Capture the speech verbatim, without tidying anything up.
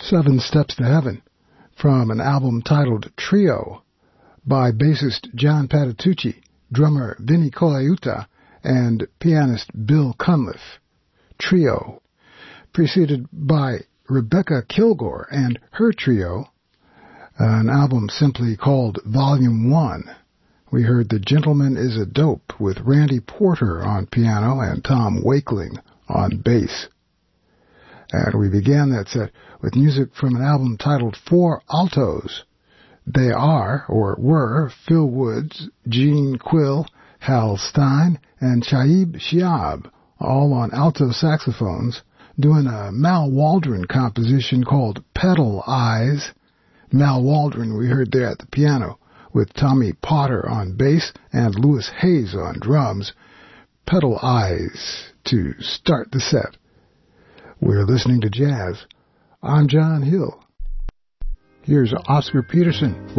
Seven Steps to Heaven, from an album titled Trio by bassist John Patitucci, drummer Vinny Colaiuta, and pianist Bill Cunliffe. Trio, preceded by Rebecca Kilgore and her trio, an album simply called Volume one. We heard The Gentleman is a Dope with Randy Porter on piano and Tom Wakeling on bass. And we began that set with music from an album titled Four Altos. They are, or were, Phil Woods, Gene Quill, Hal Stein, and Shaib Shiab, all on alto saxophones, doing a Mal Waldron composition called Pedal Eyes. Mal Waldron we heard there at the piano, with Tommy Potter on bass and Louis Hayes on drums. Pedal Eyes to start the set. We're listening to jazz. I'm John Hill. Here's Oscar Peterson.